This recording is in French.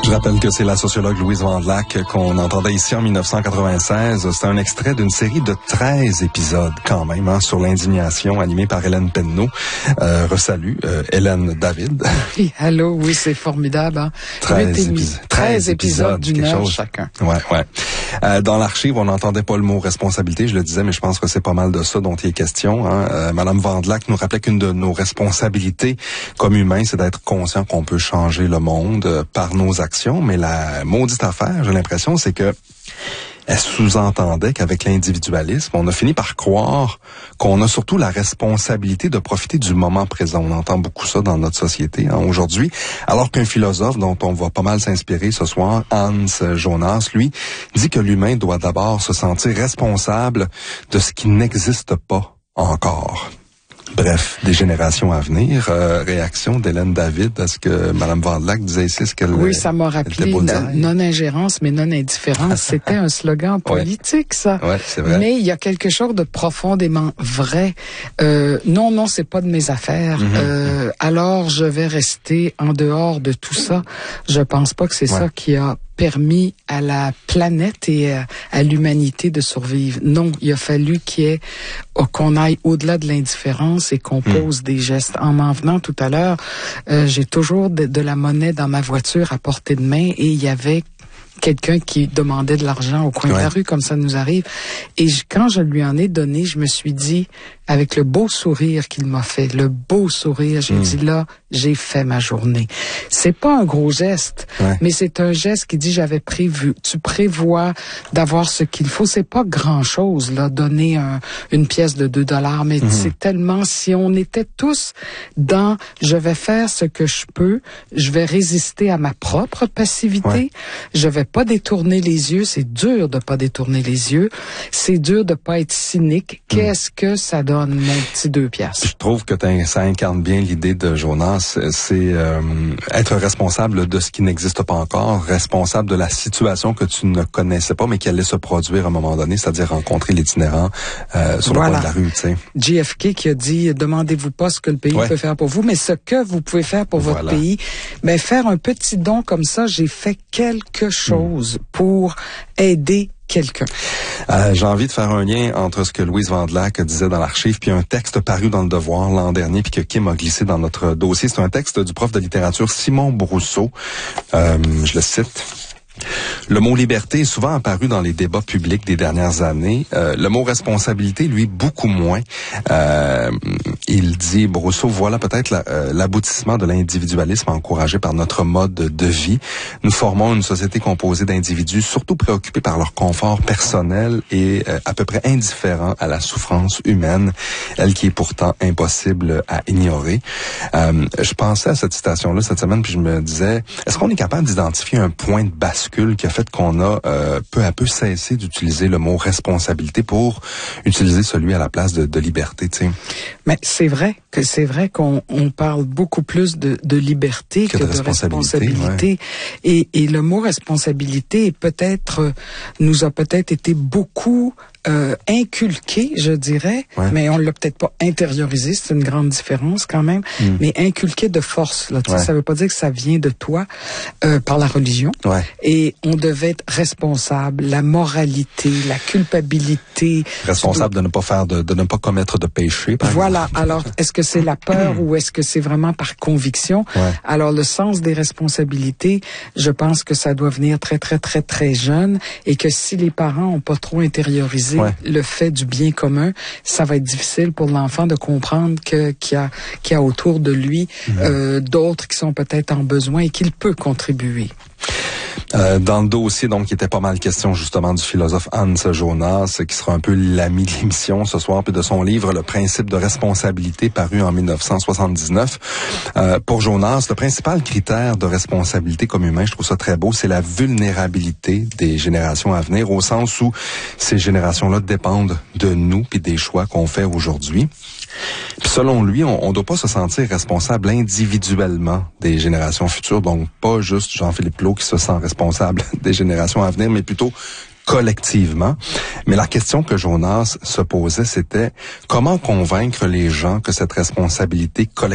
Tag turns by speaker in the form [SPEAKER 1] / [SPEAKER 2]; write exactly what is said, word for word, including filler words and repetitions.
[SPEAKER 1] Je rappelle que c'est la sociologue Louise Vandelac qu'on entendait ici en dix-neuf cent quatre-vingt-seize. C'est un extrait d'une série de treize épisodes quand même, hein, sur l'indignation, animée par Hélène Penneau. Euh, resalut, euh, Hélène David.
[SPEAKER 2] Oui, allô, oui, c'est formidable. Hein?
[SPEAKER 1] treize, épis-
[SPEAKER 2] treize épisodes d'une heure
[SPEAKER 1] chose.
[SPEAKER 2] chacun.
[SPEAKER 1] Ouais, ouais. Euh, dans l'archive, on n'entendait pas le mot responsabilité, je le disais, mais je pense que c'est pas mal de ça dont il est question. Hein. Euh, Madame Vandelac nous rappelait qu'une de nos responsabilités comme humains, c'est d'être conscient qu'on peut changer le monde euh, par nos actions. Mais la maudite affaire, j'ai l'impression, c'est que elle sous-entendait qu'avec l'individualisme, on a fini par croire qu'on a surtout la responsabilité de profiter du moment présent. On entend beaucoup ça dans notre société hein, aujourd'hui, alors qu'un philosophe dont on va pas mal s'inspirer ce soir, Hans Jonas, lui, dit que l'humain doit d'abord se sentir responsable de ce qui n'existe pas encore. Bref, des générations à venir. Euh, réaction d'Hélène David à ce que Mme Vandelac disait ici, ce qu'elle
[SPEAKER 2] Oui, ça m'a rappelé non-ingérence, mais non-indifférence. C'était un slogan politique, ça.
[SPEAKER 1] Ouais, c'est vrai.
[SPEAKER 2] Mais il y a quelque chose de profondément vrai. Euh, non, non, c'est pas de mes affaires. Mm-hmm. Euh, alors, je vais rester en dehors de tout ça. Je pense pas que c'est ouais. ça qui a permis à la planète et à, à l'humanité de survivre. Non, il a fallu qu'il y ait, qu'on aille au-delà de l'indifférence et qu'on pose mmh. des gestes. En m'en venant tout à l'heure, euh, j'ai toujours de, de la monnaie dans ma voiture à portée de main et il y avait quelqu'un qui demandait de l'argent au coin ouais. de la rue, comme ça nous arrive. Et je, quand je lui en ai donné, je me suis dit, avec le beau sourire qu'il m'a fait, le beau sourire, j'ai mmh. dit là, j'ai fait ma journée. C'est pas un gros geste, ouais. mais c'est un geste qui dit j'avais prévu. Tu prévois d'avoir ce qu'il faut. C'est pas grand chose, là, donner un, une pièce de deux dollars, mais mmh. c'est tellement, si on était tous dans je vais faire ce que je peux, je vais résister à ma propre passivité, ouais. je vais pas détourner les yeux, c'est dur de pas détourner les yeux, c'est dur de pas être cynique. Qu'est-ce mmh. que ça donne, mon petit deux piastres?
[SPEAKER 1] Je trouve que ça incarne bien l'idée de Jonas, c'est euh, être responsable de ce qui n'existe pas encore, responsable de la situation que tu ne connaissais pas, mais qui allait se produire à un moment donné, c'est-à-dire rencontrer l'itinérant euh, sur voilà. le coin de la rue, tu sais.
[SPEAKER 2] J F K qui a dit, demandez-vous pas ce que le pays ouais. peut faire pour vous, mais ce que vous pouvez faire pour voilà. votre pays. Ben, faire un petit don comme ça, j'ai fait quelque chose Chose pour aider quelqu'un.
[SPEAKER 1] Euh, j'ai envie de faire un lien entre ce que Louise Vandelac disait dans l'archive puis un texte paru dans Le Devoir l'an dernier puis que Kim a glissé dans notre dossier. C'est un texte du prof de littérature Simon Brousseau. Euh, je le cite. Le mot liberté est souvent apparu dans les débats publics des dernières années. Euh, le mot responsabilité, lui, beaucoup moins. Euh, il dit, Brousseau, voilà peut-être la, euh, l'aboutissement de l'individualisme encouragé par notre mode de vie. Nous formons une société composée d'individus surtout préoccupés par leur confort personnel et euh, à peu près indifférents à la souffrance humaine, elle qui est pourtant impossible à ignorer. Euh, je pensais à cette citation-là cette semaine, puis je me disais, est-ce qu'on est capable d'identifier un point de bascule qui a fait qu'on a euh, peu à peu cessé d'utiliser le mot responsabilité pour utiliser celui à la place de, de liberté, tu sais.
[SPEAKER 2] Mais c'est vrai que c'est vrai qu'on on parle beaucoup plus de, de liberté que, que de, de responsabilité. responsabilité. Ouais. Et, et le mot responsabilité est peut-être nous a peut-être été beaucoup euh, inculqué, je dirais, ouais. mais on l'a peut-être pas intériorisé, c'est une grande différence quand même, mm. mais inculqué de force. Là, ouais. Ça veut pas dire que ça vient de toi euh, par la religion.
[SPEAKER 1] Ouais.
[SPEAKER 2] Et on devait être responsable, la moralité, la culpabilité.
[SPEAKER 1] Responsable dois... de ne pas faire, de, de ne pas commettre de péché. Par
[SPEAKER 2] voilà.
[SPEAKER 1] exemple.
[SPEAKER 2] Alors, est-ce que c'est la peur ou est-ce que c'est vraiment par conviction?
[SPEAKER 1] Ouais.
[SPEAKER 2] Alors, le sens des responsabilités, je pense que ça doit venir très, très, très, très jeune et que si les parents ont pas trop intériorisé ouais. le fait du bien commun, ça va être difficile pour l'enfant de comprendre que qu'il y a, qu'il y a autour de lui mm-hmm. euh, d'autres qui sont peut-être en besoin et qu'il peut contribuer.
[SPEAKER 1] Euh, dans le dossier, donc, il était pas mal question justement du philosophe Hans Jonas, qui sera un peu l'ami de l'émission ce soir, puis de son livre Le principe de responsabilité, paru en dix-neuf cent soixante-dix-neuf. Euh, pour Jonas, le principal critère de responsabilité comme humain, je trouve ça très beau, c'est la vulnérabilité des générations à venir, au sens où ces générations-là dépendent de nous puis des choix qu'on fait aujourd'hui. Puis selon lui, on ne doit pas se sentir responsable individuellement des générations futures, donc pas juste Jean-Philippe Plault qui se sent responsable des générations à venir, mais plutôt collectivement. Mais la question que Jonas se posait, c'était comment convaincre les gens que cette responsabilité collective